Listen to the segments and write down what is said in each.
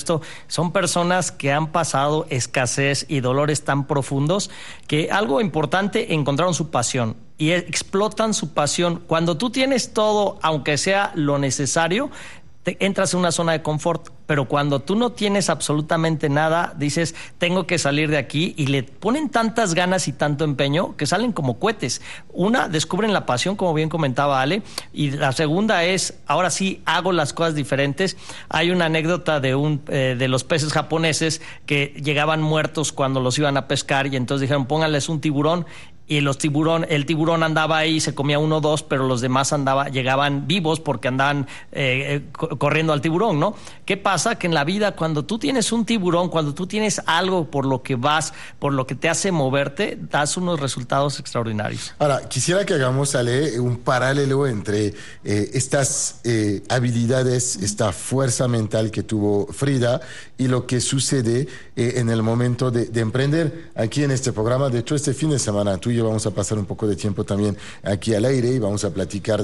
esto, son personas que han pasado escasez y dolores tan profundos que algo importante, encontraron su pasión y explotan su pasión. Cuando tú tienes todo, aunque sea lo necesario, entras en una zona de confort, pero cuando tú no tienes absolutamente nada, dices, tengo que salir de aquí, y le ponen tantas ganas y tanto empeño que salen como cohetes. Una, descubren la pasión, como bien comentaba Ale, y la segunda es, ahora sí hago las cosas diferentes. Hay una anécdota de los peces japoneses que llegaban muertos cuando los iban a pescar, y entonces dijeron, pónganles un tiburón. Y el tiburón andaba ahí, se comía uno o dos, pero los demás llegaban vivos porque andaban corriendo al tiburón, ¿no? ¿Qué pasa? Que en la vida, cuando tú tienes un tiburón, cuando tú tienes algo por lo que vas, por lo que te hace moverte, das unos resultados extraordinarios. Ahora, quisiera que hagamos, Ale, un paralelo entre estas habilidades, esta fuerza mental que tuvo Frida y lo que sucede en el momento de emprender aquí en este programa. De hecho, este fin de semana tú y yo vamos a pasar un poco de tiempo también aquí al aire y vamos a platicar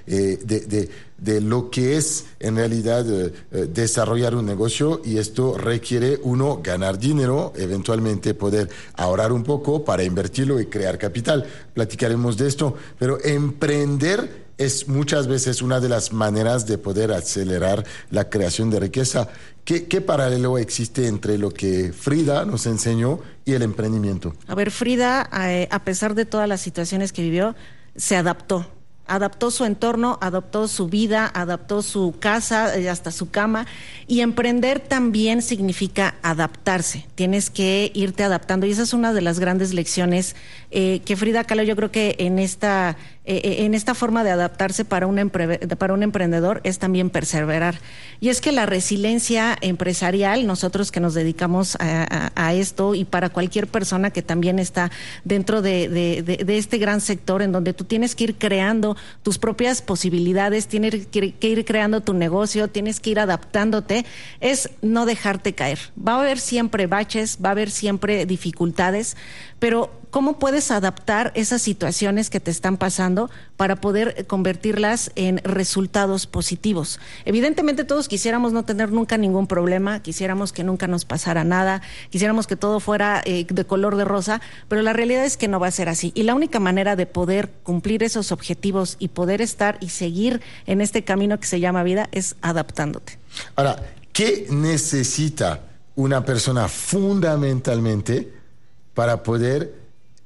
de lo que es en realidad desarrollar un negocio, y esto requiere uno ganar dinero, eventualmente poder ahorrar un poco para invertirlo y crear capital. Platicaremos de esto, pero emprender es muchas veces una de las maneras de poder acelerar la creación de riqueza. ¿Qué paralelo existe entre lo que Frida nos enseñó y el emprendimiento? A ver, Frida, a pesar de todas las situaciones que vivió, se adaptó. Adaptó su entorno, adaptó su vida, adaptó su casa, hasta su cama. Y emprender también significa adaptarse. Tienes que irte adaptando. Y esa es una de las grandes lecciones que Frida Kahlo, yo creo que en esta forma de adaptarse para un emprendedor es también perseverar. Y es que la resiliencia empresarial, nosotros que nos dedicamos a esto, y para cualquier persona que también está dentro de este gran sector en donde tú tienes que ir creando tus propias posibilidades, tienes que ir creando tu negocio, tienes que ir adaptándote, es no dejarte caer. Va a haber siempre baches, va a haber siempre dificultades, pero ¿cómo puedes adaptar esas situaciones que te están pasando para poder convertirlas en resultados positivos? Evidentemente todos quisiéramos no tener nunca ningún problema, quisiéramos que nunca nos pasara nada, quisiéramos que todo fuera de color de rosa, pero la realidad es que no va a ser así. Y la única manera de poder cumplir esos objetivos y poder estar y seguir en este camino que se llama vida es adaptándote. Ahora, ¿qué necesita una persona fundamentalmente para poder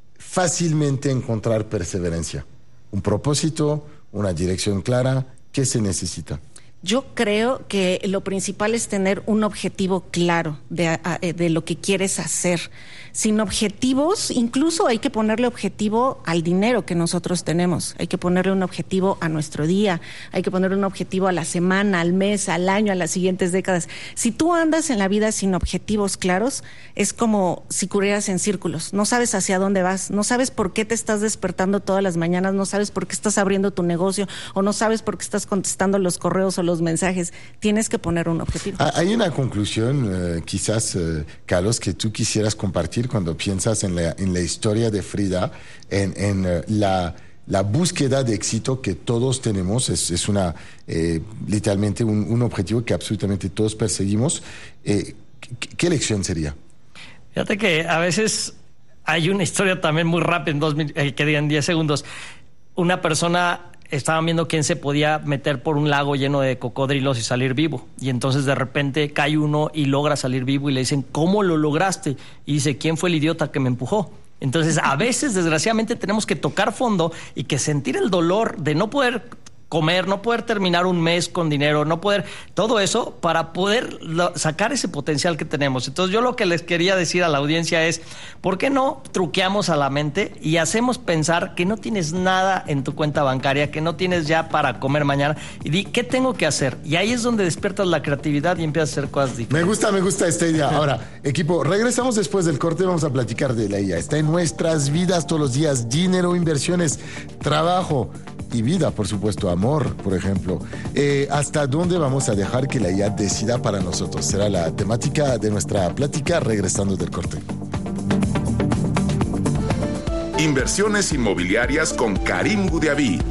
fácilmente encontrar perseverancia? ¿Un propósito? ¿Una dirección clara? ¿Qué se necesita? Yo creo que lo principal es tener un objetivo claro de lo que quieres hacer. Sin objetivos, incluso hay que ponerle objetivo al dinero que nosotros tenemos. Hay que ponerle un objetivo a nuestro día, hay que ponerle un objetivo a la semana, al mes, al año, a las siguientes décadas. Si tú andas en la vida sin objetivos claros, es como si corrieras en círculos. No sabes hacia dónde vas, no sabes por qué te estás despertando todas las mañanas, no sabes por qué estás abriendo tu negocio, o no sabes por qué estás contestando los correos o los mensajes. Tienes que poner un objetivo. Hay una conclusión, quizás, Carlos, que tú quisieras compartir cuando piensas en la historia de Frida, en la búsqueda de éxito que todos tenemos. Es literalmente un objetivo que absolutamente todos perseguimos. ¿Qué lección sería? Fíjate que a veces hay una historia también muy rápida, en 10 segundos. Una persona estaba viendo quién se podía meter por un lago lleno de cocodrilos y salir vivo. Y entonces de repente cae uno y logra salir vivo, y le dicen, ¿cómo lo lograste? Y dice, ¿quién fue el idiota que me empujó? Entonces a veces, desgraciadamente, tenemos que tocar fondo y que sentir el dolor de no poder comer, no poder terminar un mes con dinero, no poder, todo eso para poder sacar ese potencial que tenemos. Entonces yo lo que les quería decir a la audiencia es, ¿por qué no truqueamos a la mente y hacemos pensar que no tienes nada en tu cuenta bancaria, que no tienes ya para comer mañana, y di, ¿qué tengo que hacer? Y ahí es donde despiertas la creatividad y empiezas a hacer cosas diferentes. Me gusta esta idea. Ahora, equipo, regresamos después del corte, vamos a platicar de la IA. Está en nuestras vidas todos los días: dinero, inversiones, trabajo y vida, por supuesto, amor, por ejemplo. ¿Hasta dónde vamos a dejar que la IA decida para nosotros? Será la temática de nuestra plática regresando del corte. Inversiones inmobiliarias con Karim Goudiaby.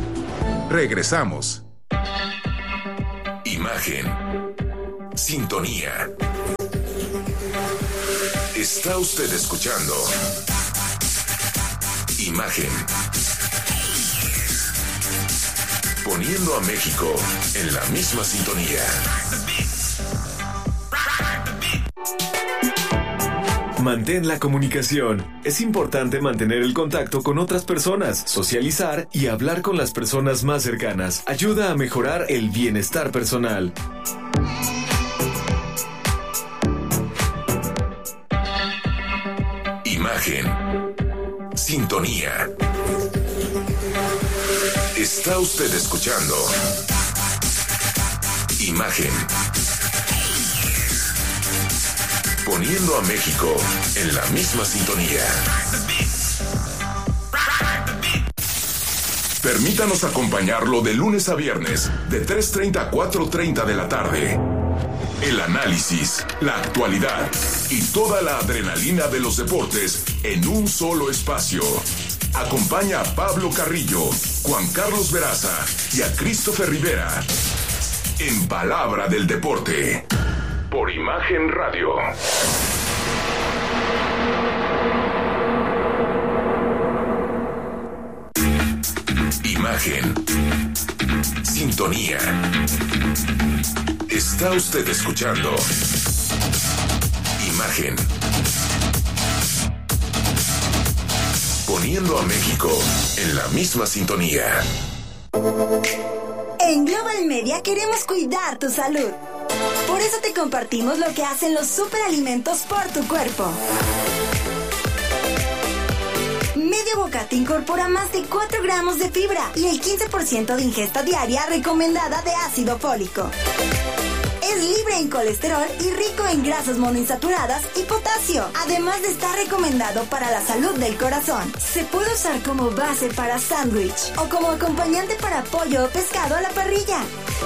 Regresamos. Imagen. Sintonía. Está usted escuchando Imagen. Poniendo a México en la misma sintonía. Mantén la comunicación. Es importante mantener el contacto con otras personas, socializar y hablar con las personas más cercanas. Ayuda a mejorar el bienestar personal. Imagen. Sintonía. Está usted escuchando Imagen. Poniendo a México en la misma sintonía. Permítanos acompañarlo de lunes a viernes, de 3:30 a 4:30 de la tarde. El análisis, la actualidad y toda la adrenalina de los deportes en un solo espacio. Acompaña a Pablo Carrillo, Juan Carlos Veraza y a Christopher Rivera en Palabra del Deporte por Imagen Radio. Imagen. Sintonía. Está usted escuchando Imagen. Poniendo a México en la misma sintonía. En Global Media queremos cuidar tu salud. Por eso te compartimos lo que hacen los superalimentos por tu cuerpo. Medio bocata incorpora más de 4 gramos de fibra y el 15% de ingesta diaria recomendada de ácido fólico. Es libre en colesterol y rico en grasas monoinsaturadas y potasio, además de estar recomendado para la salud del corazón. Se puede usar como base para sándwich o como acompañante para pollo o pescado a la parrilla.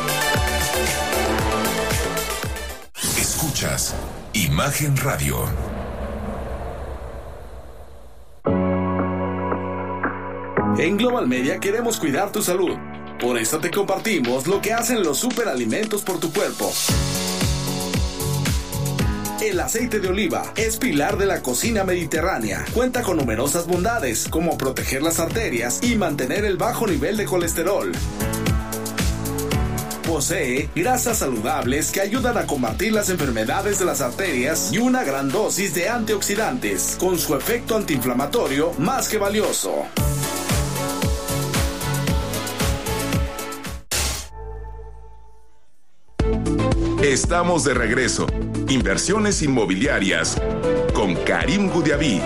Escuchas Imagen Radio. En Global Media queremos cuidar tu salud. Por eso te compartimos lo que hacen los superalimentos por tu cuerpo. El aceite de oliva es pilar de la cocina mediterránea. Cuenta con numerosas bondades, como proteger las arterias y mantener el bajo nivel de colesterol. Posee grasas saludables que ayudan a combatir las enfermedades de las arterias y una gran dosis de antioxidantes, con su efecto antiinflamatorio más que valioso. Estamos de regreso. Inversiones inmobiliarias con Karim Goudiaby.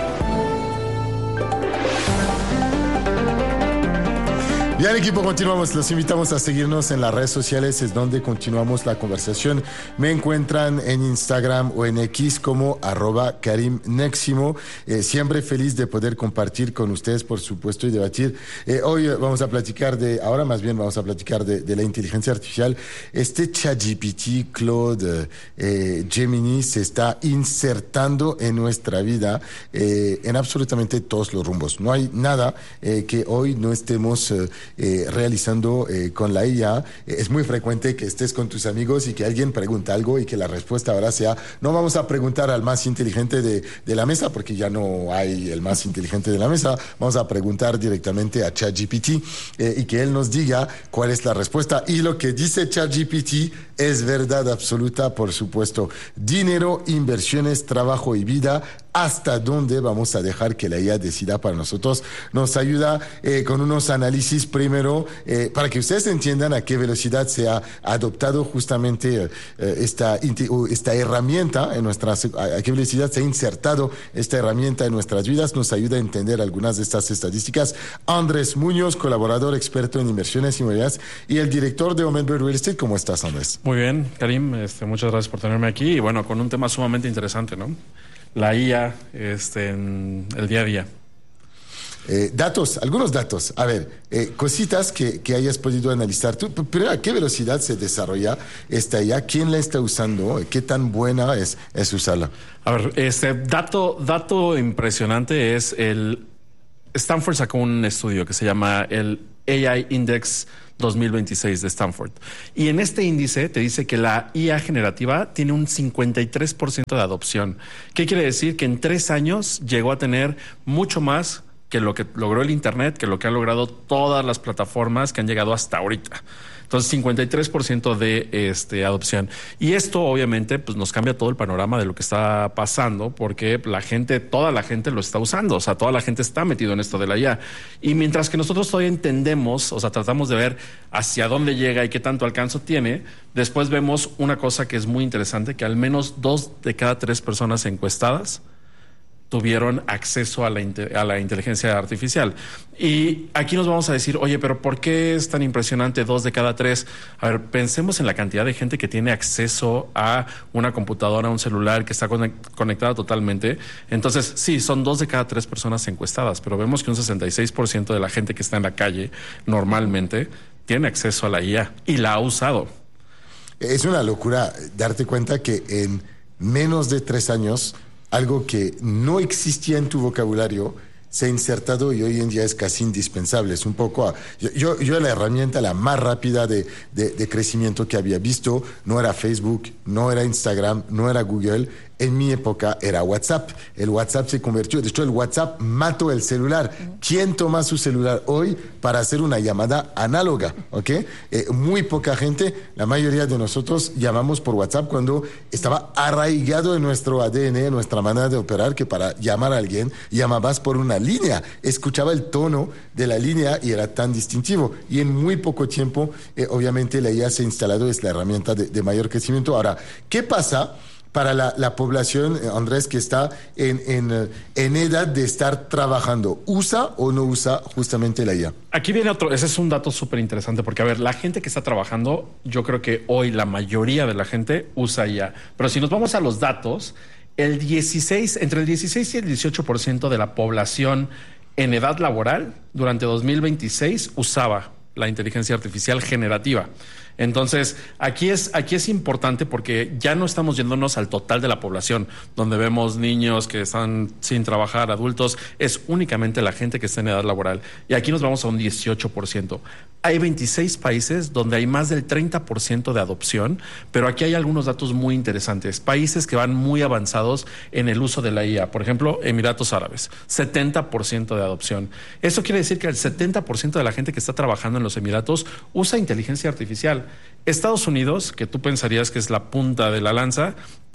Bien, equipo, continuamos. Los invitamos a seguirnos en las redes sociales, es donde continuamos la conversación. Me encuentran en Instagram o en X como @KarimNeximo. Siempre feliz de poder compartir con ustedes, por supuesto, y debatir. Hoy vamos a platicar ahora más bien vamos a platicar de la inteligencia artificial. ChatGPT, Claude, Gemini se está insertando en nuestra vida en absolutamente todos los rumbos. No hay nada que hoy no estemos realizando con la IA. Es muy frecuente que estés con tus amigos y que alguien pregunta algo y que la respuesta ahora sea: no vamos a preguntar al más inteligente de la mesa, porque ya no hay el más inteligente de la mesa, vamos a preguntar directamente a ChatGPT y que él nos diga cuál es la respuesta. Y lo que dice ChatGPT es verdad absoluta, por supuesto. Dinero, inversiones, trabajo y vida. ¿Hasta dónde vamos a dejar que la IA decida para nosotros? Nos ayuda con unos análisis primero para que ustedes entiendan a qué velocidad se ha adoptado justamente esta herramienta en a qué velocidad se ha insertado esta herramienta en nuestras vidas. Nos ayuda a entender algunas de estas estadísticas. Andrés Muñoz, colaborador experto en inversiones inmobiliarias y el director de Omenberg Real Estate. ¿Cómo estás, Andrés? Muy bien, Karim. Muchas gracias por tenerme aquí. Y bueno, con un tema sumamente interesante, ¿no? La IA en el día a día. Algunos datos. A ver, cositas que hayas podido analizar. Tú, primero, ¿a qué velocidad se desarrolla esta IA? ¿Quién la está usando? ¿Qué tan buena es usarla? A ver, dato impresionante es Stanford sacó un estudio que se llama el AI Index 2026 de Stanford. Y en este índice te dice que la IA generativa tiene un 53% de adopción. ¿Qué quiere decir? Que en 3 años llegó a tener mucho más que lo que logró el Internet, que lo que han logrado todas las plataformas que han llegado hasta ahorita. Entonces, 53% de adopción. Y esto, obviamente, pues nos cambia todo el panorama de lo que está pasando, porque toda la gente lo está usando. O sea, toda la gente está metido en esto de la IA. Y mientras que nosotros todavía entendemos, o sea, tratamos de ver hacia dónde llega y qué tanto alcance tiene, después vemos una cosa que es muy interesante, que al menos 2 de cada 3 personas encuestadas tuvieron acceso a la inteligencia artificial. Y aquí nos vamos a decir, oye, pero ¿por qué es tan impresionante 2 de cada 3? A ver, pensemos en la cantidad de gente que tiene acceso a una computadora, a un celular, que está conectada totalmente. Entonces, sí, son 2 de cada 3 personas encuestadas, pero vemos que un 66% de la gente que está en la calle normalmente tiene acceso a la IA y la ha usado. Es una locura darte cuenta que en menos de 3 años algo que no existía en tu vocabulario se ha insertado y hoy en día es casi indispensable. Es un poco... Yo la herramienta la más rápida de crecimiento que había visto no era Facebook, no era Instagram, no era Google. En mi época era WhatsApp. El WhatsApp se convirtió... De hecho, el WhatsApp mató el celular. ¿Quién toma su celular hoy para hacer una llamada análoga? ¿Ok? Muy poca gente, la mayoría de nosotros llamamos por WhatsApp cuando estaba arraigado en nuestro ADN, en nuestra manera de operar, que para llamar a alguien llamabas por una línea. Escuchaba el tono de la línea y era tan distintivo. Y en muy poco tiempo, obviamente, la IA se ha instalado, es la herramienta de mayor crecimiento. Ahora, ¿qué pasa para la población, Andrés, que está en edad de estar trabajando? ¿Usa o no usa justamente la IA? Aquí viene otro, ese es un dato súper interesante, porque a ver, la gente que está trabajando, yo creo que hoy la mayoría de la gente usa IA. Pero si nos vamos a los datos, entre el 16 y el 18% de la población en edad laboral durante 2026 usaba la inteligencia artificial generativa. Entonces, aquí es importante porque ya no estamos yéndonos al total de la población, donde vemos niños que están sin trabajar, adultos, es únicamente la gente que está en edad laboral. Y aquí nos vamos a un 18%. Hay 26 países donde hay más del 30% de adopción, pero aquí hay algunos datos muy interesantes. Países que van muy avanzados en el uso de la IA. Por ejemplo, Emiratos Árabes, 70% de adopción. Eso quiere decir que el 70% de la gente que está trabajando en los Emiratos usa inteligencia artificial. Estados Unidos, que tú pensarías que es la punta de la lanza,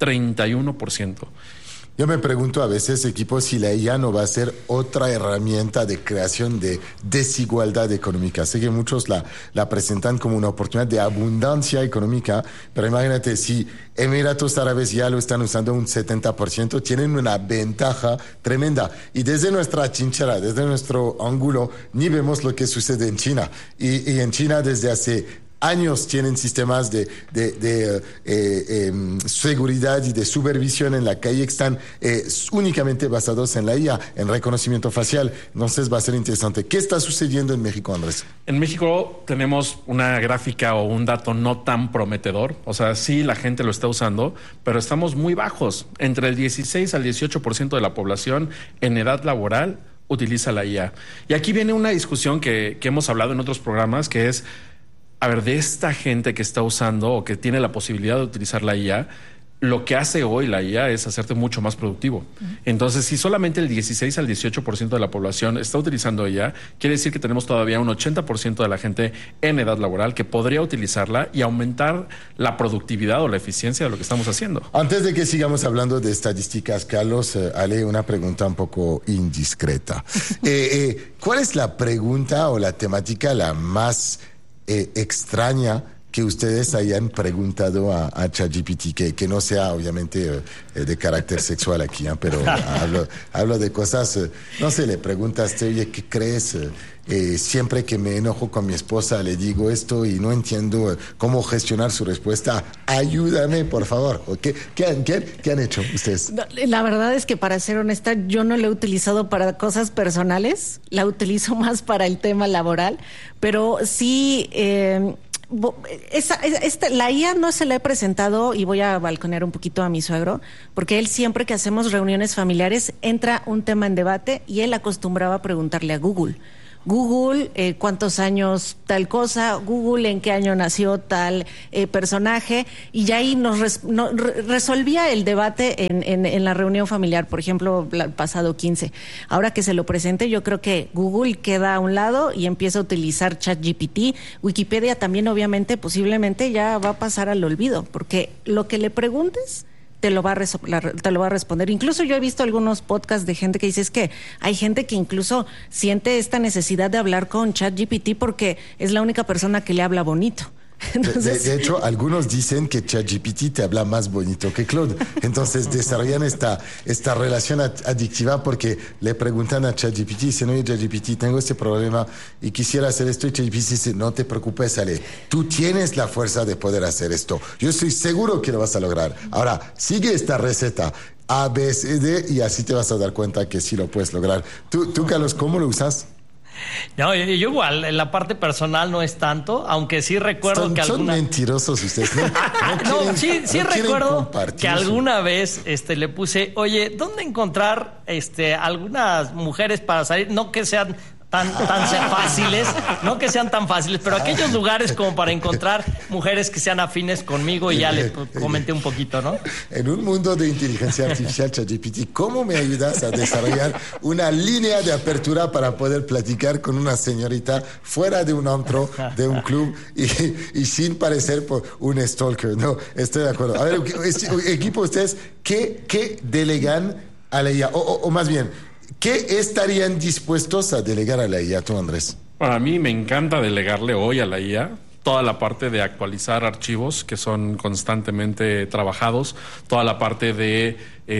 31%. Yo me pregunto a veces, equipo, si la IA no va a ser otra herramienta de creación de desigualdad económica. Sé que muchos la presentan como una oportunidad de abundancia económica, pero imagínate, si Emiratos Árabes ya lo están usando un 70%, tienen una ventaja tremenda. Y desde nuestra trinchera, desde nuestro ángulo, ni vemos lo que sucede en China. Y en China desde hace años tienen sistemas de seguridad y de supervisión en la calle que están únicamente basados en la IA, en reconocimiento facial. Entonces va a ser interesante. ¿Qué está sucediendo en México, Andrés? En México tenemos una gráfica o un dato no tan prometedor. O sea, sí, la gente lo está usando, pero estamos muy bajos. Entre el 16 al 18% de la población en edad laboral utiliza la IA. Y aquí viene una discusión que hemos hablado en otros programas, que es, a ver, de esta gente que está usando o que tiene la posibilidad de utilizar la IA, lo que hace hoy la IA es hacerte mucho más productivo. Entonces, si solamente el 16 al 18% de la población está utilizando IA, quiere decir que tenemos todavía un 80% de la gente en edad laboral que podría utilizarla y aumentar la productividad o la eficiencia de lo que estamos haciendo. Antes de que sigamos hablando de estadísticas, Carlos, Ale, una pregunta un poco indiscreta. ¿Cuál es la pregunta o la temática la más extraña que ustedes hayan preguntado a ChatGPT, que no sea obviamente de carácter sexual aquí, pero hablo de cosas, no sé, le preguntaste, oye, ¿qué crees? Siempre que me enojo con mi esposa le digo esto y no entiendo cómo gestionar su respuesta. Ayúdame, por favor. ¿Qué han hecho ustedes? La verdad es que, para ser honesta, yo no la he utilizado para cosas personales, la utilizo más para el tema laboral, pero sí... la IA no se la he presentado, y voy a balconear un poquito a mi suegro, porque él, siempre que hacemos reuniones familiares, entra un tema en debate y él acostumbraba a preguntarle a Google. Google, cuántos años tal cosa, Google, en qué año nació tal personaje, y ya ahí resolvía el debate en la reunión familiar, por ejemplo, el pasado 15. Ahora que se lo presente, yo creo que Google queda a un lado y empieza a utilizar ChatGPT. Wikipedia también, obviamente, posiblemente ya va a pasar al olvido, porque lo que le preguntes te lo va a responder. Incluso yo he visto algunos podcasts de gente que dice, es que hay gente que incluso siente esta necesidad de hablar con ChatGPT porque es la única persona que le habla bonito. Entonces... De hecho, algunos dicen que ChatGPT te habla más bonito que Claude. Entonces desarrollan esta relación adictiva porque le preguntan a ChatGPT, dicen, oye ChatGPT, tengo este problema y quisiera hacer esto, y ChatGPT dice, no te preocupes, Ale, tú tienes la fuerza de poder hacer esto. Yo estoy seguro que lo vas a lograr. Ahora, sigue esta receta A, B, C, D, y así te vas a dar cuenta que sí lo puedes lograr. Tú Carlos, ¿cómo lo usas? No, yo igual, en la parte personal no es tanto, aunque sí recuerdo son mentirosos ustedes. Sí recuerdo que alguna vez le puse, oye, ¿dónde encontrar algunas mujeres para salir? No que sean tan fáciles, no que sean tan fáciles, pero aquellos lugares como para encontrar mujeres que sean afines conmigo, y ya le comenté un poquito, ¿no? En un mundo de inteligencia artificial, ChatGPT, ¿cómo me ayudas a desarrollar una línea de apertura para poder platicar con una señorita fuera de un antro, de un club, y sin parecer un stalker? No, estoy de acuerdo. A ver, equipo, ustedes, ¿qué delegan a la IA? O más bien, ¿qué estarían dispuestos a delegar a la IA, tú, Andrés? Para mí me encanta delegarle hoy a la IA toda la parte de actualizar archivos que son constantemente trabajados, toda la parte de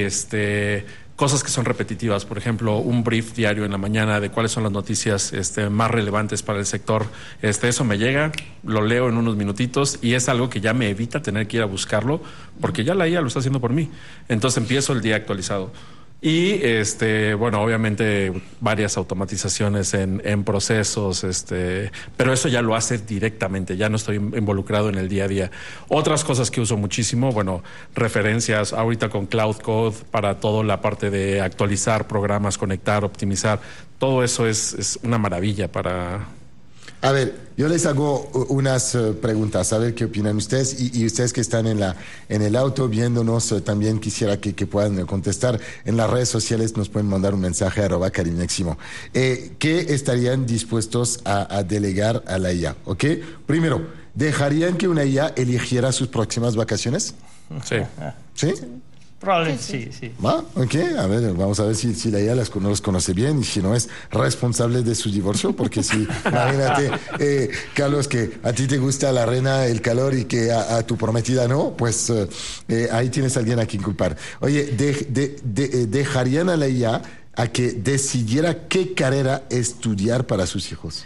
cosas que son repetitivas, por ejemplo, un brief diario en la mañana de cuáles son las noticias más relevantes para el sector. Eso me llega, lo leo en unos minutitos y es algo que ya me evita tener que ir a buscarlo porque ya la IA lo está haciendo por mí. Entonces empiezo el día actualizado. Y bueno, obviamente varias automatizaciones en procesos, pero eso ya lo hace directamente, ya no estoy involucrado en el día a día. Otras cosas que uso muchísimo, bueno, referencias ahorita con Cloud Code para toda la parte de actualizar programas, conectar, optimizar. Todo eso es una maravilla para... A ver, yo les hago unas preguntas, a ver qué opinan ustedes, y ustedes que están en el auto viéndonos, también quisiera que puedan contestar. En las redes sociales nos pueden mandar un mensaje @Karimeximo. ¿Qué estarían dispuestos a delegar a la IA? ¿Ok? Primero, ¿dejarían que una IA eligiera sus próximas vacaciones? Sí. ¿Sí? Probablemente sí. ¿Va? Ok, a ver, vamos a ver si la IA no los conoce bien y si no es responsable de su divorcio, porque si, imagínate, Carlos, que a ti te gusta la arena, el calor, y que a tu prometida no, pues ahí tienes a alguien a quien culpar. Oye, ¿dejarían a la IA a que decidiera qué carrera estudiar para sus hijos?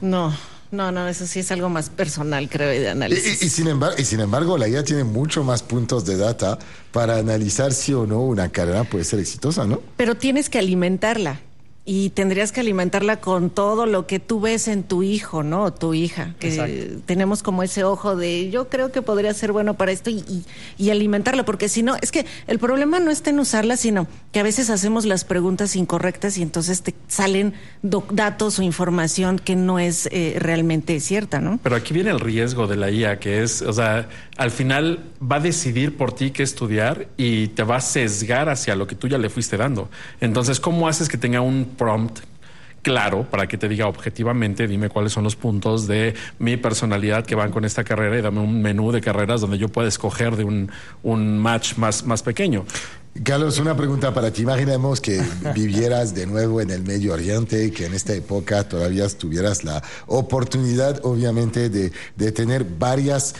No, eso sí es algo más personal, creo, y de análisis. Y sin embargo, la IA tiene mucho más puntos de data para analizar si o no una carrera puede ser exitosa, ¿no? Pero tienes que alimentarla. Y tendrías que alimentarla con todo lo que tú ves en tu hijo, ¿no? O tu hija. Que exacto. Tenemos como ese ojo de, yo creo que podría ser bueno para esto, y alimentarla, porque si no, es que el problema no está en usarla, sino que a veces hacemos las preguntas incorrectas y entonces te salen datos o información que no es realmente cierta, ¿no? Pero aquí viene el riesgo de la IA, que es, o sea, al final va a decidir por ti qué estudiar y te va a sesgar hacia lo que tú ya le fuiste dando. Entonces, ¿cómo haces que tenga un prompt claro para que te diga objetivamente, dime cuáles son los puntos de mi personalidad que van con esta carrera, y dame un menú de carreras donde yo pueda escoger de un match más pequeño? Carlos, una pregunta para ti. Imaginemos que vivieras de nuevo en el Medio Oriente, que en esta época todavía tuvieras la oportunidad, obviamente, de tener varios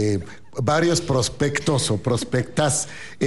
prospectos o prospectas.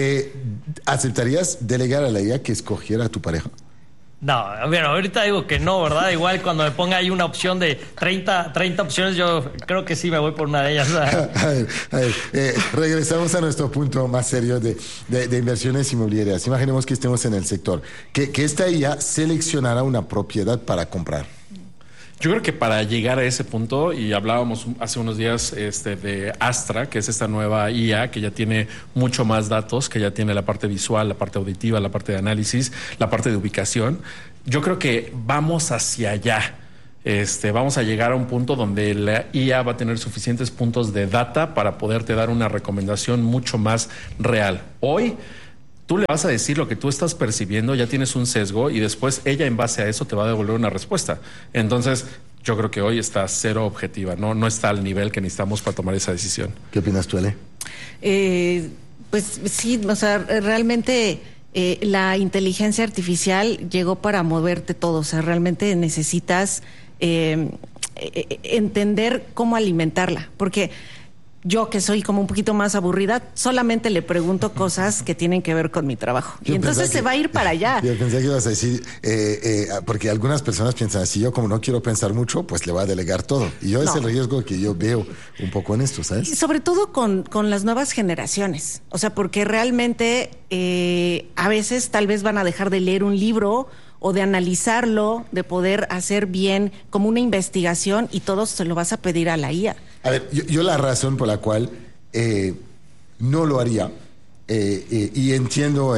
¿Aceptarías delegar a la IA que escogiera a tu pareja? No, bueno, ahorita digo que no, ¿verdad? Igual cuando me ponga ahí una opción de 30 opciones, yo creo que sí me voy por una de ellas. A ver, regresamos a nuestro punto más serio de inversiones inmobiliarias. Imaginemos que estemos en el sector, que esta IA seleccionara una propiedad para comprar. Yo creo que para llegar a ese punto, y hablábamos hace unos días de Astra, que es esta nueva IA que ya tiene mucho más datos, que ya tiene la parte visual, la parte auditiva, la parte de análisis, la parte de ubicación. Yo creo que vamos hacia allá. vamos a llegar a un punto donde la IA va a tener suficientes puntos de data para poderte dar una recomendación mucho más real. Hoy tú le vas a decir lo que tú estás percibiendo, ya tienes un sesgo y después ella en base a eso te va a devolver una respuesta. Entonces, yo creo que hoy está cero objetiva, no está al nivel que necesitamos para tomar esa decisión. ¿Qué opinas tú, Ale? Pues sí, o sea, realmente la inteligencia artificial llegó para moverte todo. O sea, realmente necesitas entender cómo alimentarla, porque yo, que soy como un poquito más aburrida, solamente le pregunto cosas que tienen que ver con mi trabajo. Y entonces se va a ir para allá. Yo pensé que ibas a decir, porque algunas personas piensan así, yo como no quiero pensar mucho, pues le voy a delegar todo. Y yo es el riesgo que yo veo un poco en esto, ¿sabes? Y sobre todo con las nuevas generaciones. O sea, porque realmente a veces tal vez van a dejar de leer un libro o de analizarlo, de poder hacer bien como una investigación, y todo se lo vas a pedir a la IA. A ver, yo la razón por la cual no lo haría, y entiendo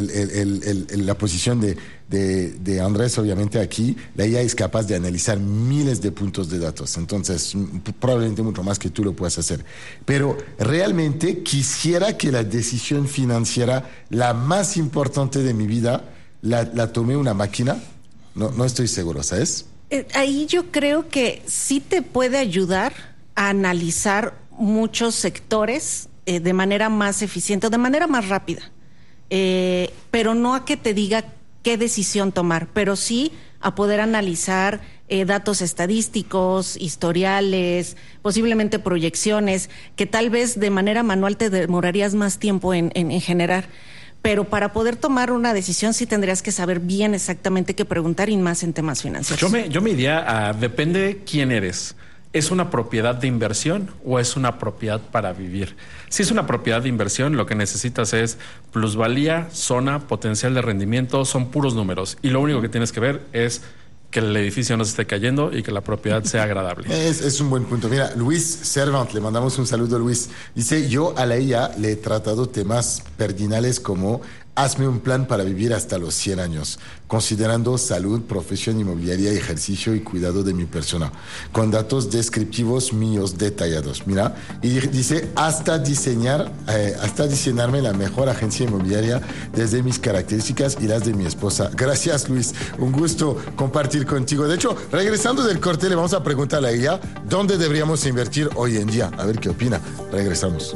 la posición de Andrés, obviamente aquí, la IA es capaz de analizar miles de puntos de datos, entonces probablemente mucho más que tú lo puedas hacer. Pero realmente quisiera que la decisión financiera, la más importante de mi vida, la tomé una máquina. No estoy seguro, ¿sabes? Ahí yo creo que sí te puede ayudar a analizar muchos sectores de manera más eficiente, de manera más rápida, pero no a que te diga qué decisión tomar, pero sí a poder analizar datos estadísticos, historiales, posiblemente proyecciones, que tal vez de manera manual te demorarías más tiempo en generar. Pero para poder tomar una decisión sí tendrías que saber bien exactamente qué preguntar, y más en temas financieros. Yo me iría a, depende quién eres. ¿Es una propiedad de inversión o es una propiedad para vivir? Si es una propiedad de inversión, lo que necesitas es plusvalía, zona, potencial de rendimiento, son puros números. Y lo único que tienes que ver es que el edificio no se esté cayendo y que la propiedad sea agradable. Es un buen punto. Mira, Luis Servant, le mandamos un saludo a Luis. Dice, yo a la IA le he tratado temas cardinales como hazme un plan para vivir hasta los 100 años, considerando salud, profesión inmobiliaria, ejercicio y cuidado de mi persona, con datos descriptivos míos detallados. Mira, y dice, hasta diseñarme la mejor agencia inmobiliaria desde mis características y las de mi esposa. Gracias, Luis. Un gusto compartir contigo. De hecho, regresando del corte, le vamos a preguntar a ella dónde deberíamos invertir hoy en día. A ver qué opina. Regresamos.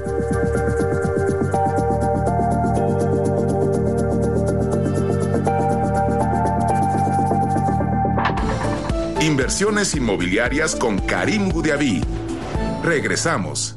Inversiones inmobiliarias con Karim Goudiaby. Regresamos.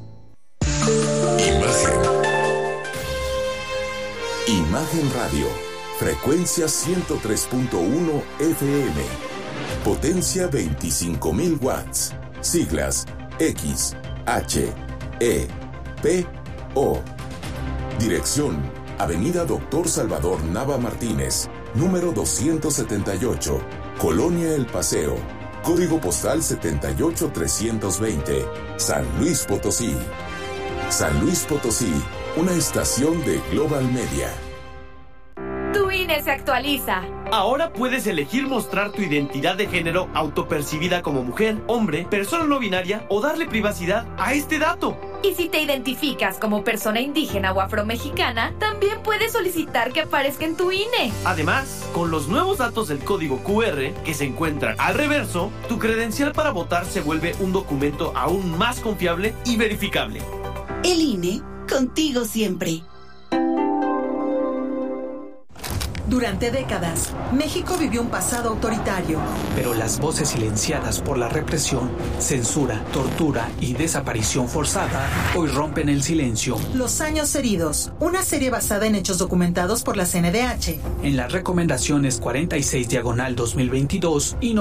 Imagen Radio. Frecuencia 103.1 FM. Potencia 25.000 watts. Siglas X, H, E, P, O. Dirección: Avenida Dr. Salvador Nava Martínez, número 278, Colonia El Paseo. Código postal 78320, San Luis Potosí. San Luis Potosí, una estación de Global Media. Tu INE se actualiza. Ahora puedes elegir mostrar tu identidad de género autopercibida como mujer, hombre, persona no binaria o darle privacidad a este dato. Y si te identificas como persona indígena o afromexicana, también puedes solicitar que aparezca en tu INE. Además, con los nuevos datos del código QR que se encuentran al reverso, tu credencial para votar se vuelve un documento aún más confiable y verificable. El INE, contigo siempre. Durante décadas, México vivió un pasado autoritario. Pero las voces silenciadas por la represión, censura, tortura y desaparición forzada hoy rompen el silencio. Los años heridos, una serie basada en hechos documentados por la CNDH. En las recomendaciones 46/2022 y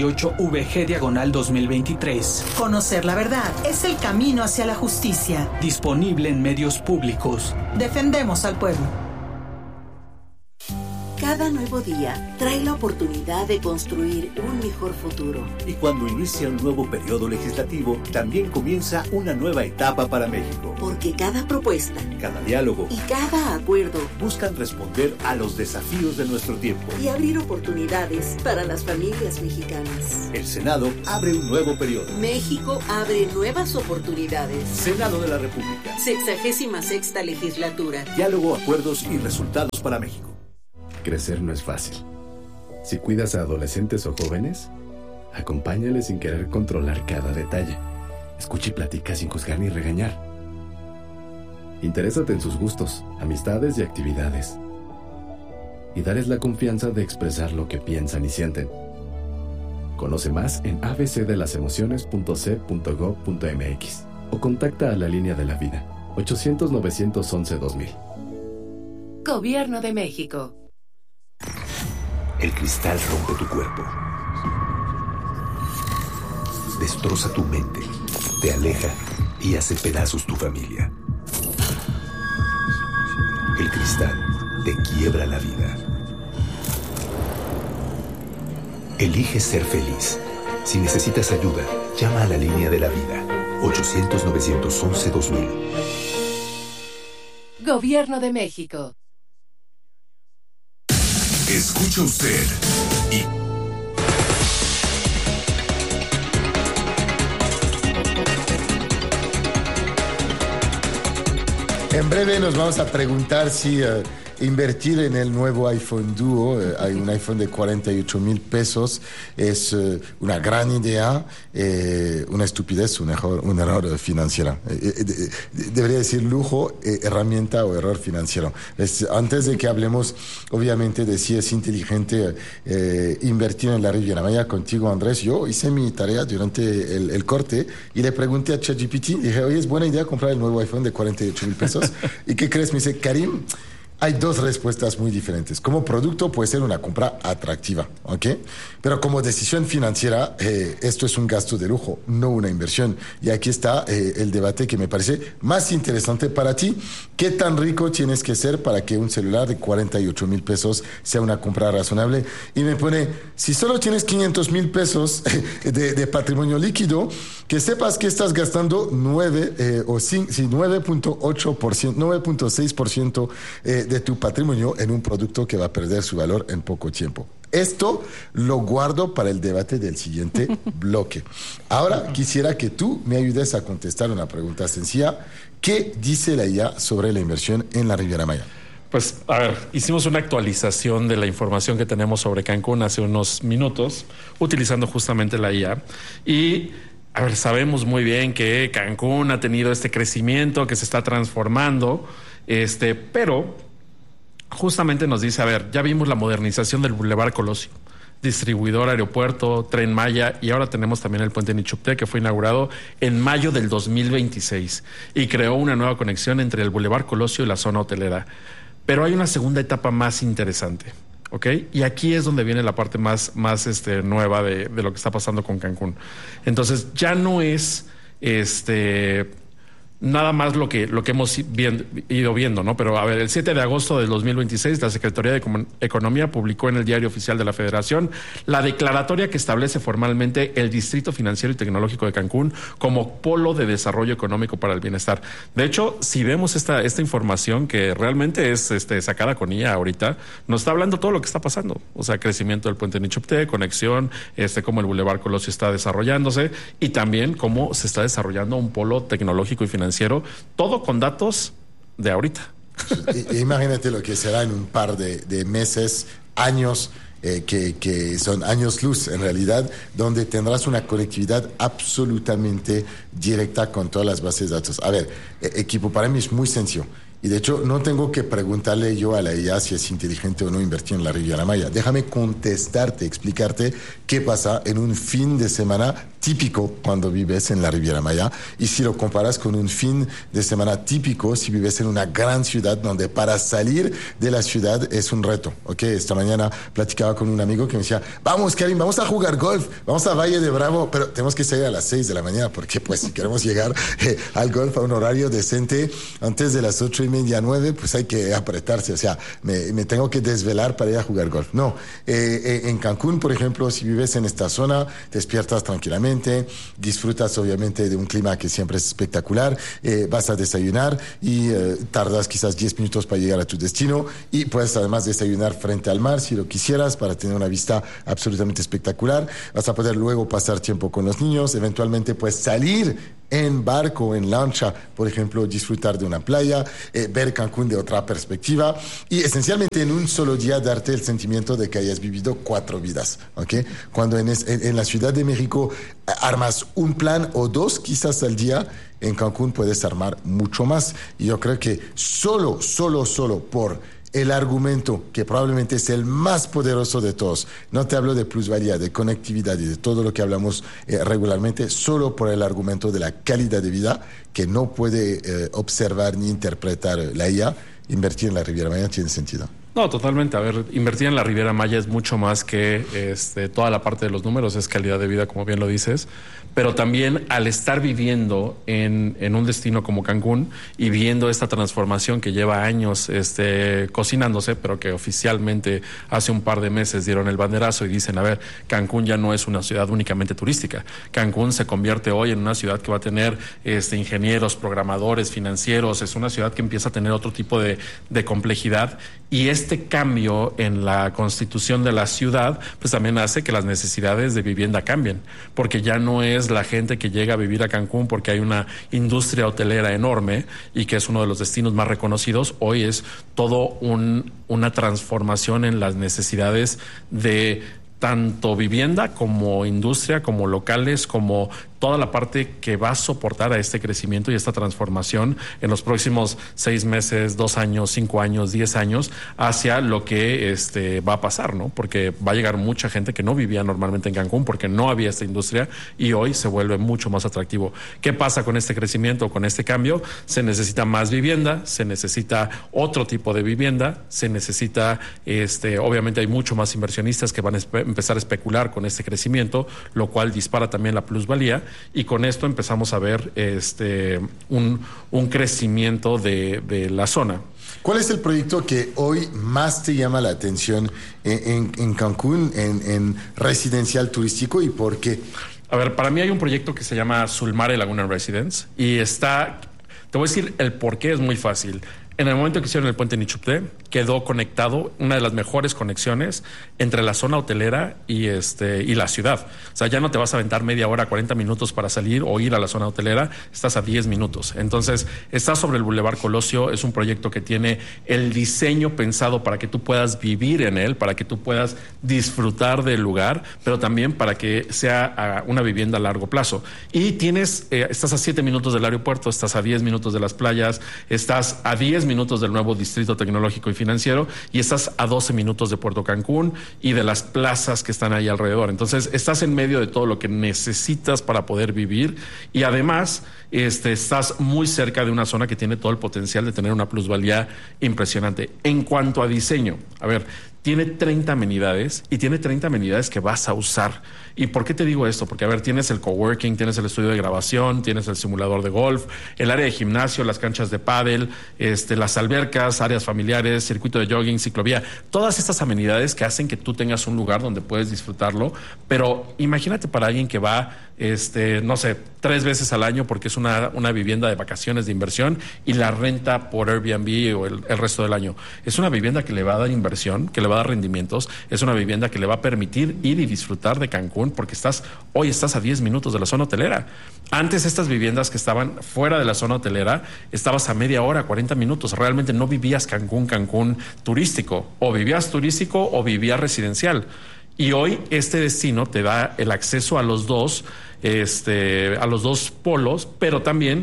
98VG/2023. Conocer la verdad es el camino hacia la justicia. Disponible en medios públicos. Defendemos al pueblo. Cada nuevo día trae la oportunidad de construir un mejor futuro. Y cuando inicia un nuevo periodo legislativo, también comienza una nueva etapa para México. Porque cada propuesta, cada diálogo y cada acuerdo buscan responder a los desafíos de nuestro tiempo y abrir oportunidades para las familias mexicanas. El Senado abre un nuevo periodo. México abre nuevas oportunidades. Senado de la República. 66ª legislatura. Diálogo, acuerdos y resultados para México. Crecer no es fácil. Si cuidas a adolescentes o jóvenes, acompáñales sin querer controlar cada detalle. Escucha y platica sin juzgar ni regañar. Interésate en sus gustos, amistades y actividades. Y darles la confianza de expresar lo que piensan y sienten. Conoce más en abcdelasemociones.c.gov.mx o contacta a la Línea de la Vida, 800-911-2000. Gobierno de México. El cristal rompe tu cuerpo, destroza tu mente, te aleja y hace pedazos tu familia. El cristal te quiebra la vida. Elige ser feliz. Si necesitas ayuda, llama a la Línea de la Vida, 800-911-2000. Gobierno de México. Escucha usted y... En breve nos vamos a preguntar si invertir en el nuevo iPhone Duo, hay un iPhone de 48 mil pesos, es una gran idea, una estupidez, un error financiero. Debería decir lujo, herramienta o error financiero. Antes de que hablemos, obviamente, de si es inteligente invertir en la Riviera Maya, contigo, Andrés, yo hice mi tarea durante el corte y le pregunté a ChatGPT, dije, oye, ¿es buena idea comprar el nuevo iPhone de 48 mil pesos? ¿Y qué crees? Me dice, Karim, hay dos respuestas muy diferentes. Como producto puede ser una compra atractiva, ¿ok? Pero como decisión financiera, esto es un gasto de lujo, no una inversión. Y aquí está el debate que me parece más interesante para ti. ¿Qué tan rico tienes que ser para que un celular de 48 mil pesos sea una compra razonable? Y me pone, si solo tienes 500 mil pesos de patrimonio líquido, que sepas que estás gastando 9.8%, 9.6% de tu patrimonio en un producto que va a perder su valor en poco tiempo. Esto lo guardo para el debate del siguiente bloque. Ahora quisiera que tú me ayudes a contestar una pregunta sencilla. ¿Qué dice la IA sobre la inversión en la Riviera Maya? Pues, a ver, hicimos una actualización de la información que tenemos sobre Cancún hace unos minutos, utilizando justamente la IA. Y, a ver, sabemos muy bien que Cancún ha tenido este crecimiento, que se está transformando, pero justamente nos dice, a ver, ya vimos la modernización del Boulevard Colosio, distribuidor, aeropuerto, Tren Maya, y ahora tenemos también el puente Nichupté, que fue inaugurado en mayo del 2026 y creó una nueva conexión entre el Boulevard Colosio y la zona hotelera. Pero hay una segunda etapa más interesante, ¿ok? Y aquí es donde viene la parte más nueva de lo que está pasando con Cancún. Entonces, ya no es nada más lo que hemos ido viendo, ¿no? Pero, a ver, el 7 de agosto del 2026, la Secretaría de Economía publicó en el Diario Oficial de la Federación la declaratoria que establece formalmente el Distrito Financiero y Tecnológico de Cancún como polo de desarrollo económico para el bienestar. De hecho, si vemos esta información que realmente es sacada con IA ahorita, nos está hablando todo lo que está pasando. O sea, crecimiento del puente Nichupté, conexión, cómo el Boulevard Colosio está desarrollándose y también cómo se está desarrollando un polo tecnológico y financiero, todo con datos de ahorita. Imagínate lo que será en un par de meses, años, que son años luz en realidad, donde tendrás una conectividad absolutamente directa con todas las bases de datos. A ver, equipo, para mí es muy sencillo. Y de hecho, no tengo que preguntarle yo a la IA si es inteligente o no invertir en la Riviera Maya. Déjame contestarte, explicarte qué pasa en un fin de semana típico cuando vives en la Riviera Maya, y si lo comparas con un fin de semana típico si vives en una gran ciudad donde para salir de la ciudad es un reto. Okay, esta mañana platicaba con un amigo que me decía, vamos Karim, vamos a jugar golf, vamos a Valle de Bravo, pero tenemos que salir a las 6 de la mañana porque pues si queremos llegar al golf a un horario decente antes de las 8:30, 9, pues hay que apretarse, o sea, me tengo que desvelar para ir a jugar golf. No, en Cancún, por ejemplo, si vives en esta zona, te despiertas tranquilamente, disfrutas obviamente de un clima que siempre es espectacular, vas a desayunar y tardas quizás 10 minutos para llegar a tu destino y puedes además desayunar frente al mar si lo quisieras para tener una vista absolutamente espectacular. Vas a poder luego pasar tiempo con los niños, eventualmente puedes salir en barco, en lancha, por ejemplo, disfrutar de una playa, ver Cancún de otra perspectiva y esencialmente en un solo día darte el sentimiento de que hayas vivido 4 vidas, ¿ok? Cuando en la Ciudad de México armas un plan o 2 quizás al día, en Cancún puedes armar mucho más. Y yo creo que solo por el argumento que probablemente es el más poderoso de todos, no te hablo de plusvalía, de conectividad y de todo lo que hablamos regularmente, solo por el argumento de la calidad de vida que no puede observar ni interpretar la IA, invertir en la Riviera Maya tiene sentido. No, totalmente. A ver, invertir en la Riviera Maya es mucho más que toda la parte de los números, es calidad de vida, como bien lo dices, pero también al estar viviendo en un destino como Cancún y viendo esta transformación que lleva años cocinándose, pero que oficialmente hace un par de meses dieron el banderazo y dicen, a ver, Cancún ya no es una ciudad únicamente turística. Cancún se convierte hoy en una ciudad que va a tener ingenieros, programadores, financieros, es una ciudad que empieza a tener otro tipo de complejidad. Y este cambio en la constitución de la ciudad, pues también hace que las necesidades de vivienda cambien, porque ya no es la gente que llega a vivir a Cancún porque hay una industria hotelera enorme y que es uno de los destinos más reconocidos. Hoy es todo una transformación en las necesidades de tanto vivienda como industria, como locales, como toda la parte que va a soportar a este crecimiento y esta transformación en los próximos 6 meses, 2 años, 5 años, 10 años, hacia lo que va a pasar, ¿no? Porque va a llegar mucha gente que no vivía normalmente en Cancún porque no había esta industria y hoy se vuelve mucho más atractivo. ¿Qué pasa con este crecimiento, con este cambio? Se necesita más vivienda, se necesita otro tipo de vivienda, se necesita, obviamente hay mucho más inversionistas que van a empezar a especular con este crecimiento, lo cual dispara también la plusvalía. Y con esto empezamos a ver un crecimiento de la zona. ¿Cuál es el proyecto que hoy más te llama la atención en Cancún, en residencial turístico, y por qué? A ver, para mí hay un proyecto que se llama Sulmare Laguna Residence y te voy a decir el por qué, es muy fácil. En el momento que hicieron el puente Nichupté, quedó conectado, una de las mejores conexiones entre la zona hotelera y la ciudad. O sea, ya no te vas a aventar media hora, 40 minutos para salir o ir a la zona hotelera, estás a 10 minutos. Entonces, estás sobre el Boulevard Colosio, es un proyecto que tiene el diseño pensado para que tú puedas vivir en él, para que tú puedas disfrutar del lugar, pero también para que sea una vivienda a largo plazo. Y estás a 7 minutos del aeropuerto, estás a 10 minutos de las playas, estás a 10 minutos del nuevo distrito tecnológico y financiero y estás a 12 minutos de Puerto Cancún y de las plazas que están ahí alrededor. Entonces estás en medio de todo lo que necesitas para poder vivir y además estás muy cerca de una zona que tiene todo el potencial de tener una plusvalía impresionante. En cuanto a diseño, a ver, tiene 30 amenidades y tiene 30 amenidades que vas a usar. ¿Y por qué te digo esto? Porque, a ver, tienes el coworking, tienes el estudio de grabación, tienes el simulador de golf, el área de gimnasio, las canchas de pádel, las albercas, áreas familiares, circuito de jogging, ciclovía, todas estas amenidades que hacen que tú tengas un lugar donde puedes disfrutarlo. Pero imagínate para alguien que va, no sé, 3 veces al año porque es una vivienda de vacaciones de inversión y la renta por Airbnb o el resto del año. Es una vivienda que le va a dar inversión, que le va a dar rendimientos, es una vivienda que le va a permitir ir y disfrutar de Cancún porque hoy estás a 10 minutos de la zona hotelera. Antes estas viviendas que estaban fuera de la zona hotelera, estabas a media hora, 40 minutos. Realmente no vivías Cancún turístico. O vivías turístico o vivías residencial. Y hoy este destino te da el acceso a los dos polos, pero también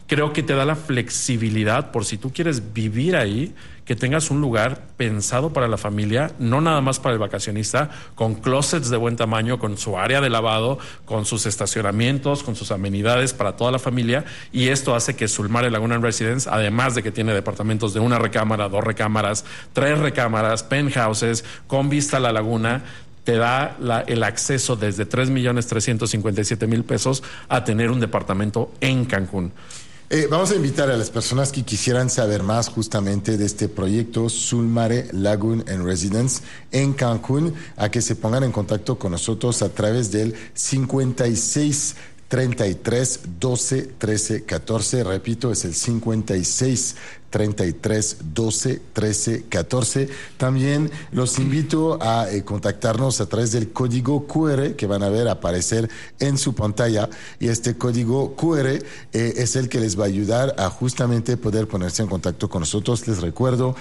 creo que te da la flexibilidad por si tú quieres vivir ahí, que tengas un lugar pensado para la familia, no nada más para el vacacionista, con closets de buen tamaño, con su área de lavado, con sus estacionamientos, con sus amenidades para toda la familia. Y esto hace que Sulmare Laguna Residence, además de que tiene departamentos de 1 recámara, 2 recámaras, 3 recámaras, penthouses, con vista a la laguna, te da el acceso desde 3,357,000 pesos a tener un departamento en Cancún. Vamos a invitar a las personas que quisieran saber más justamente de este proyecto Sulmare Lagoon and Residence en Cancún a que se pongan en contacto con nosotros a través del 56 33 12 13 14. Repito, es el 56 33 12 13 14. También los invito a contactarnos a través del código QR que van a ver aparecer en su pantalla, y este código QR es el que les va a ayudar a justamente poder ponerse en contacto con nosotros. Les recuerdo,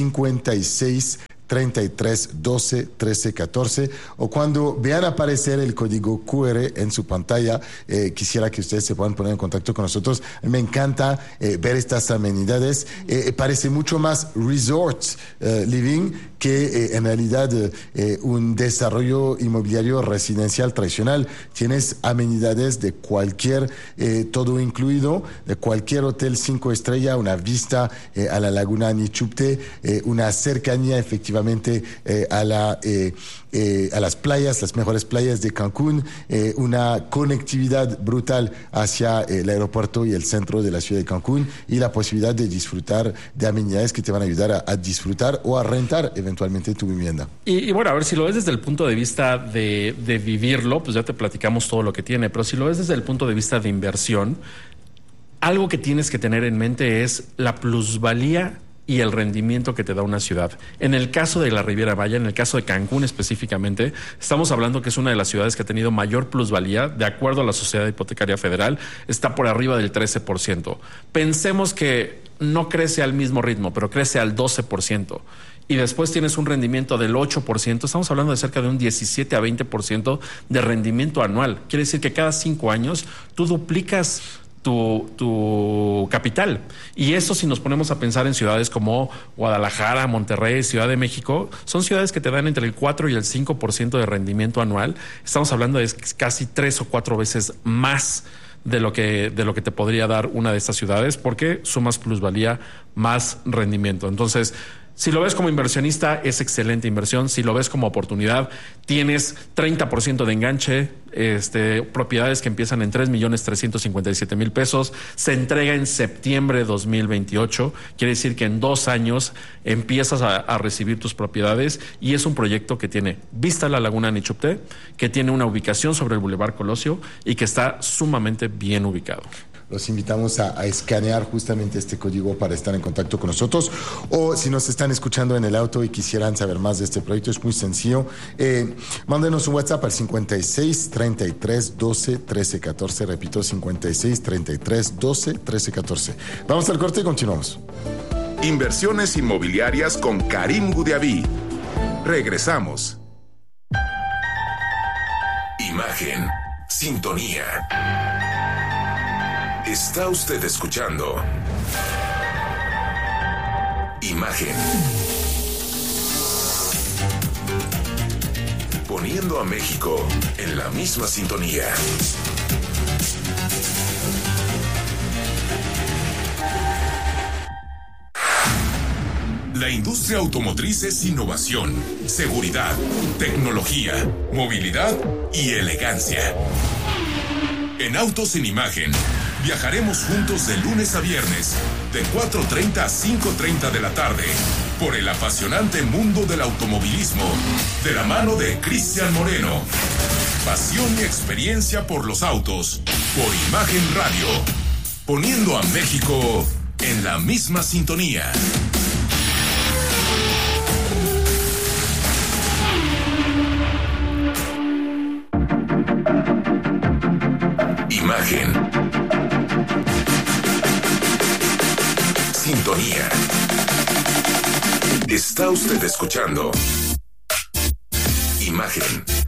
56 33 12 13 14, o cuando vean aparecer el código QR en su pantalla, quisiera que ustedes se puedan poner en contacto con nosotros. Me encanta ver estas amenidades. Parece mucho más resort living que en realidad un desarrollo inmobiliario residencial tradicional. Tienes amenidades de cualquier, todo incluido, de cualquier hotel 5 estrellas, una vista a la laguna Nichupté, una cercanía efectivamente a las playas, las mejores playas de Cancún, una conectividad brutal hacia el aeropuerto y el centro de la ciudad de Cancún, y la posibilidad de disfrutar de amenidades que te van a ayudar a disfrutar o a rentar eventualmente tu vivienda. Y bueno, a ver, si lo ves desde el punto de vista de vivirlo, pues ya te platicamos todo lo que tiene, pero si lo ves desde el punto de vista de inversión, algo que tienes que tener en mente es la plusvalía y el rendimiento que te da una ciudad. En el caso de la Riviera Maya, en el caso de Cancún específicamente, estamos hablando que es una de las ciudades que ha tenido mayor plusvalía, de acuerdo a la Sociedad Hipotecaria Federal, está por arriba del 13%. Pensemos que no crece al mismo ritmo, pero crece al 12%. Y después tienes un rendimiento del 8%, estamos hablando de cerca de un 17 a 20% de rendimiento anual. Quiere decir que cada 5 años tú duplicas tu capital. Y eso, si nos ponemos a pensar en ciudades como Guadalajara, Monterrey, Ciudad de México, son ciudades que te dan entre el 4 y el 5% de rendimiento anual. Estamos hablando de casi 3 o 4 veces más de lo que te podría dar una de estas ciudades, porque sumas plusvalía más rendimiento. Entonces, si lo ves como inversionista, es excelente inversión. Si lo ves como oportunidad, tienes 30% de enganche, propiedades que empiezan en 3,357,000 pesos. Se entrega en septiembre de 2028. Quiere decir que en 2 años empiezas a recibir tus propiedades, y es un proyecto que tiene vista a la laguna Nichupté, que tiene una ubicación sobre el Boulevard Colosio y que está sumamente bien ubicado. Los invitamos a escanear justamente este código para estar en contacto con nosotros, o si nos están escuchando en el auto y quisieran saber más de este proyecto, es muy sencillo. Mándenos un WhatsApp al 56 33 12 13 14. Repito, 56 33 12 13 14. Vamos al corte y continuamos. Inversiones inmobiliarias con Karim Gudiaví. Regresamos. Imagen, sintonía. Está usted escuchando Imagen. Poniendo a México en la misma sintonía. La industria automotriz es innovación, seguridad, tecnología, movilidad y elegancia. En Autos en Imagen, viajaremos juntos de lunes a viernes, de 4:30 a 5:30 de la tarde, por el apasionante mundo del automovilismo, de la mano de Cristian Moreno. Pasión y experiencia por los autos, por Imagen Radio, poniendo a México en la misma sintonía. Imagen. Sintonía. Está usted escuchando Imagen.